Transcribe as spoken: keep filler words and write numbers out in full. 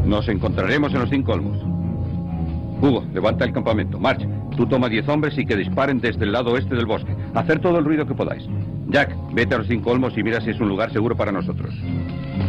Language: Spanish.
Nos encontraremos en los Cinco Olmos. Hugo, levanta el campamento. March, tú toma diez hombres y que disparen desde el lado oeste del bosque. Hacer todo el ruido que podáis. Jack, vete a los Cinco Olmos y mira si es un lugar seguro para nosotros.